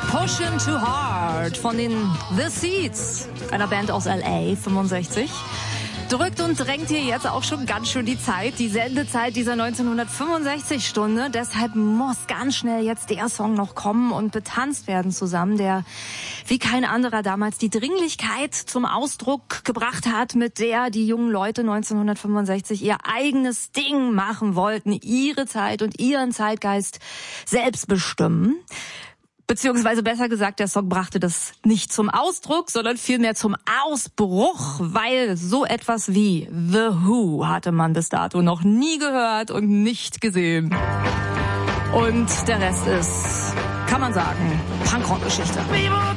Pushing Too Hard von den The Seeds, einer Band aus LA, 65. Drückt und drängt hier jetzt auch schon ganz schön die Zeit, die Sendezeit dieser 1965-Stunde. Deshalb muss ganz schnell jetzt der Song noch kommen und betanzt werden zusammen, der wie kein anderer damals die Dringlichkeit zum Ausdruck gebracht hat, mit der die jungen Leute 1965 ihr eigenes Ding machen wollten, ihre Zeit und ihren Zeitgeist selbst bestimmen. Beziehungsweise besser gesagt, der Song brachte das nicht zum Ausdruck, sondern vielmehr zum Ausbruch, weil so etwas wie The Who hatte man bis dato noch nie gehört und nicht gesehen. Und der Rest ist, kann man sagen, Punkrock-Geschichte.